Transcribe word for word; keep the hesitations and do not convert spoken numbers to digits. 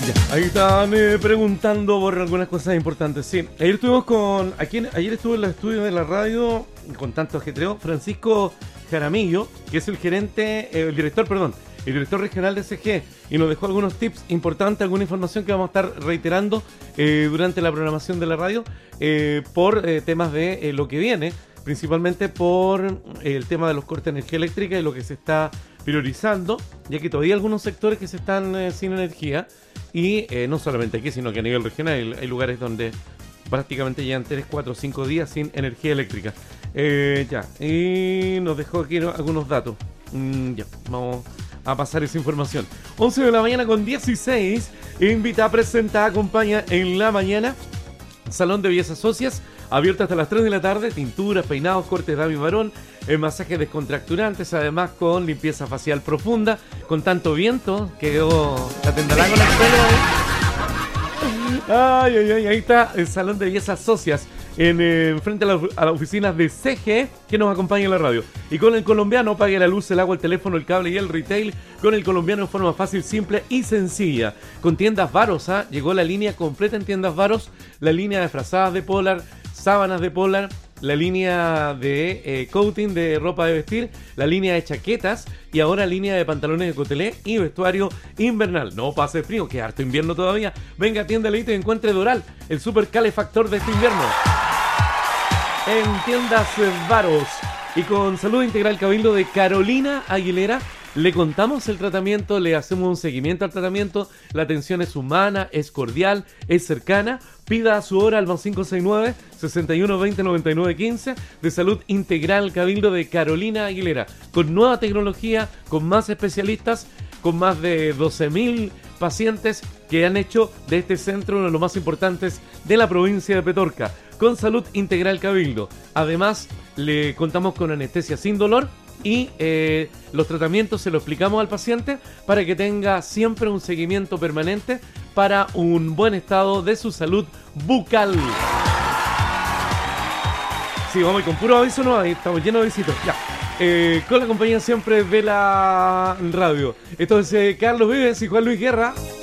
Ahí estaban eh, preguntando por algunas cosas importantes. Sí, ayer estuvimos con. Aquí, ayer estuve en los estudios de la radio con tanto ajetreo. Francisco Jaramillo, que es el gerente, eh, el director, perdón, el director regional de C G, y nos dejó algunos tips importantes, alguna información que vamos a estar reiterando eh, durante la programación de la radio eh, por eh, temas de eh, lo que viene, principalmente por eh, el tema de los cortes de energía eléctrica y lo que se está priorizando, ya que todavía hay algunos sectores que se están eh, sin energía. Y eh, no solamente aquí, sino que a nivel regional hay, hay lugares donde prácticamente llevan tres, cuatro, cinco días sin energía eléctrica. Eh, ya, y nos dejó aquí, ¿no?, algunos datos. Mm, ya, vamos a pasar esa información. once de la mañana con dieciséis. Invita a presentar, acompaña en la mañana. Salón de Belleza Socias, abierto hasta las tres de la tarde. Tinturas, peinados, cortes de dama y varón, eh, masajes descontracturantes, además con limpieza facial profunda. Con tanto viento, quedó la tendará con el pelo ahí. Ay, ay, ay, ahí está el Salón de Belleza Socias, en, eh, frente a, la, a las oficinas de C G, que nos acompaña en la radio. Y con el colombiano, pague la luz, el agua, el teléfono, el cable y el retail. Con el colombiano en forma fácil, simple y sencilla. Con Tiendas Varos, ¿ah? Llegó la línea completa en Tiendas Varos, la línea de frazadas de Polar, sábanas de Polar, la línea de eh, coating de ropa de vestir, la línea de chaquetas y ahora línea de pantalones de cotelé y vestuario invernal. No pase frío, que harto invierno todavía. Venga a Tienda Elite y encuentre Doral, el super calefactor de este invierno. En Tiendas Varos y con Salud Integral Cabildo de Carolina Aguilera, le contamos el tratamiento, le hacemos un seguimiento al tratamiento. La atención es humana, es cordial, es cercana. Pida su hora al más cinco seis nueve, seis uno dos cero, nueve nueve uno cinco de Salud Integral Cabildo de Carolina Aguilera. Con nueva tecnología, con más especialistas, con más de doce mil pacientes que han hecho de este centro uno de los más importantes de la provincia de Petorca. Con Salud Integral Cabildo. Además, le contamos con anestesia sin dolor. Y eh, los tratamientos se los explicamos al paciente para que tenga siempre un seguimiento permanente para un buen estado de su salud bucal. Sí, vamos con puro aviso, no, ahí estamos llenos de visitas. Ya. Eh, con la compañía siempre de la radio. Esto es eh, Carlos Vives y Juan Luis Guerra.